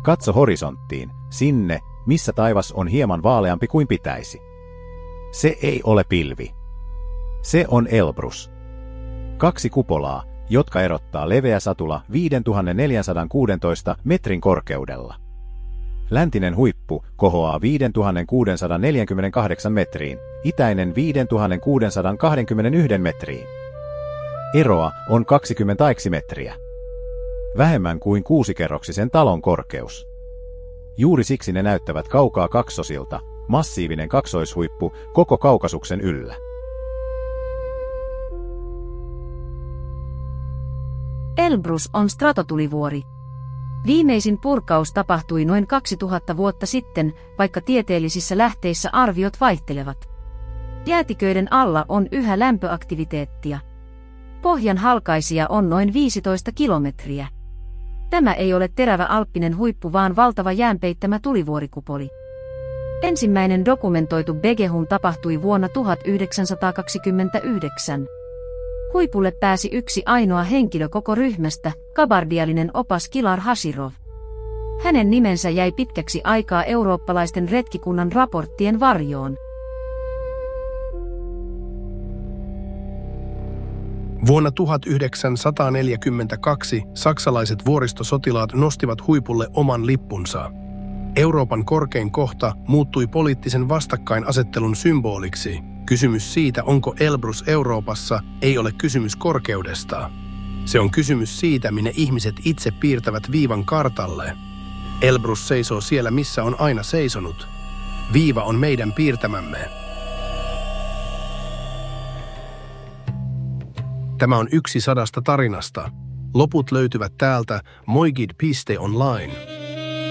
Katso horisonttiin, sinne, missä taivas on hieman vaaleampi kuin pitäisi. Se ei ole pilvi. Se on Elbrus. 2 kupolaa, jotka erottaa leveä satula 5416 metrin korkeudella. Läntinen huippu kohoaa 5648 metriin, itäinen 5621 metriin. Eroa on 20 metriä. Vähemmän kuin 6-kerroksisen talon korkeus. Juuri siksi ne näyttävät kaukaa kaksosilta, massiivinen kaksoishuippu koko Kaukasuksen yllä. Elbrus on stratotulivuori. Viimeisin purkaus tapahtui noin 2000 vuotta sitten, vaikka tieteellisissä lähteissä arviot vaihtelevat. Jäätiköiden alla on yhä lämpöaktiviteettia. Pohjan halkaisija on noin 15 kilometriä. Tämä ei ole terävä alppinen huippu, vaan valtava jäänpeittämä tulivuorikupoli. Ensimmäinen dokumentoitu begehum tapahtui vuonna 1929. Huipulle pääsi yksi ainoa henkilö koko ryhmästä, kabardialainen opas Kilar Hashirov. Hänen nimensä jäi pitkäksi aikaa eurooppalaisten retkikunnan raporttien varjoon. Vuonna 1942 saksalaiset vuoristosotilaat nostivat huipulle oman lippunsa. Euroopan korkein kohta muuttui poliittisen vastakkainasettelun symboliksi. Kysymys siitä, onko Elbrus Euroopassa, ei ole kysymys korkeudesta. Se on kysymys siitä, minne ihmiset itse piirtävät viivan kartalle. Elbrus seisoo siellä, missä on aina seisonut. Viiva on meidän piirtämämme. Tämä on yksi 100 tarinasta. Loput löytyvät täältä moigid.online.